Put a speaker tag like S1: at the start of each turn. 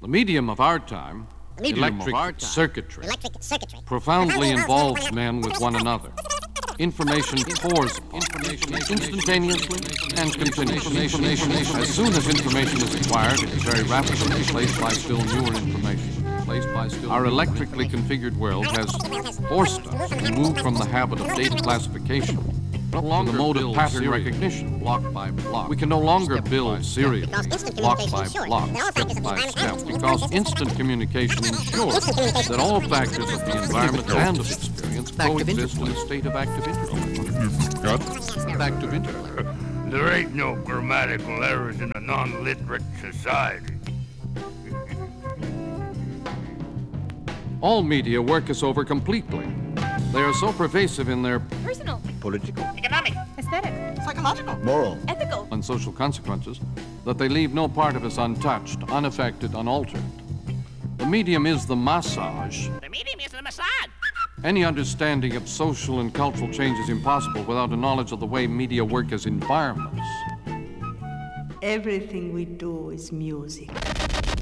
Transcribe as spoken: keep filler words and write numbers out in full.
S1: The medium of our time,
S2: medium
S1: electric,
S2: of our time.
S1: Circuitry,
S2: Electric circuitry,
S1: profoundly involves men with one another. Information pours information instantaneously and continuously. As soon as information is acquired, it is very rapidly replaced by still newer information. Our electrically configured world has forced us to move from the habit of data classification to the mode of pattern recognition, block by block. We can no longer build serially, block by block, step by step, because instant communication ensures that all factors of the environment and of experience coexist in a state of active interplay. Active interplay.
S3: There ain't no grammatical errors in a non-literate society.
S1: All media work us over completely. They are so pervasive in their
S4: personal,
S3: political,
S4: economic, aesthetic,
S5: psychological,
S3: moral,
S4: ethical,
S1: and social consequences that they leave no part of us untouched, unaffected, unaltered. The medium is the massage.
S4: The medium is the massage.
S1: Any understanding of social and cultural change is impossible without a knowledge of the way media work as environments.
S6: Everything we do is music.